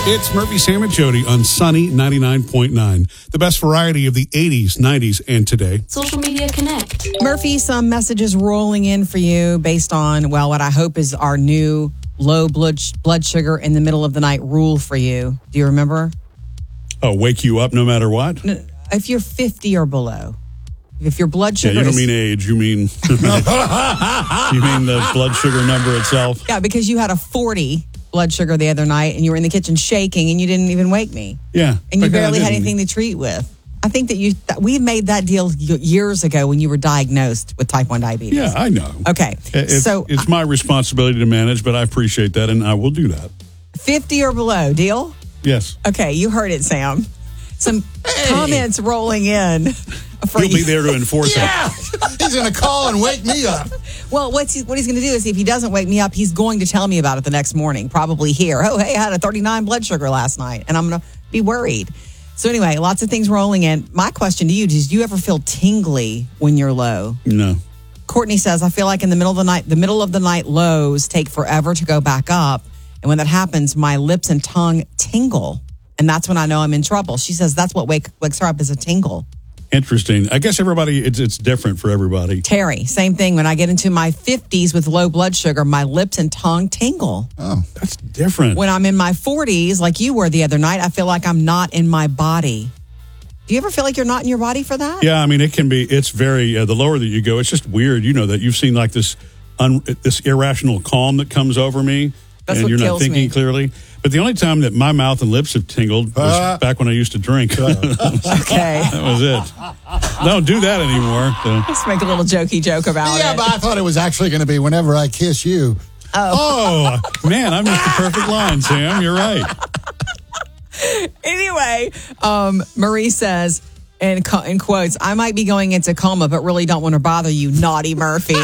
It's Murphy, Sam, and Jody on Sunny 99.9. The best variety of the 80s, 90s, and today. Social Media Connect. Murphy, some messages rolling in for you based on, well, what I hope is our new low blood sugar in the middle of the night rule for you. Do you remember? Oh, wake you up no matter what? If you're 50 or below. If your blood sugar you don't mean age, you mean you mean the blood sugar number itself. Yeah, because you had a 40 blood sugar the other night and you were in the kitchen shaking and you didn't even wake me. Yeah. And you barely had anything to treat with. I think that we made that deal years ago when you were diagnosed with type 1 diabetes. Yeah, I know. Okay. It's my responsibility to manage, but I appreciate that and I will do that. 50 or below, deal? Yes. Okay, you heard it, Sam. Some comments rolling in. He'll be there to enforce it. He's going to call and wake me up. Well, what he's going to do is if he doesn't wake me up, he's going to tell me about it the next morning, probably here. Oh, hey, I had a 39 blood sugar last night, and I'm going to be worried. So anyway, lots of things rolling in. My question to you, did you ever feel tingly when you're low? No. Courtney says, I feel like in the middle of the night lows take forever to go back up. And when that happens, my lips and tongue tingle. And that's when I know I'm in trouble. She says that's what wakes her up is a tingle. Interesting. I guess it's different for everybody. Terry, same thing. When I get into my 50s with low blood sugar, my lips and tongue tingle. Oh, that's different. When I'm in my 40s, like you were the other night, I feel like I'm not in my body. Do you ever feel like you're not in your body for that? Yeah, I mean, it's very, the lower that you go, it's just weird. You know that you've seen like this irrational calm that comes over me. That's and what you're not kills thinking me. clearly. But the only time that my mouth and lips have tingled was back when I used to drink. Okay. That was it. I don't do that anymore. So. Let's make a little jokey joke about it. Yeah, but I thought it was actually going to be whenever I kiss you. Oh, man, I missed the perfect line, Sam. You're right. Anyway, Marie says, in quotes, I might be going into coma, but really don't want to bother you, naughty Murphy.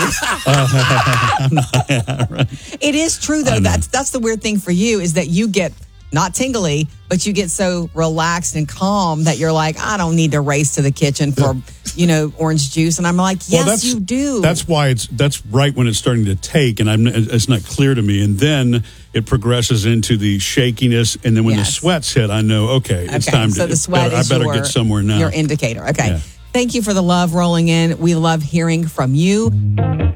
It is true, though. That's the weird thing for you is that you get not tingly, but you get so relaxed and calm that you're like, I don't need to race to the kitchen for, orange juice. And I'm like, yes, you do. That's why that's right when it's starting to take, and it's not clear to me. And then it progresses into the shakiness, and then when the sweats hit, I know, it's time so to. The sweat I better get somewhere now. Your indicator. Okay. Yeah. Thank you for the love rolling in. We love hearing from you.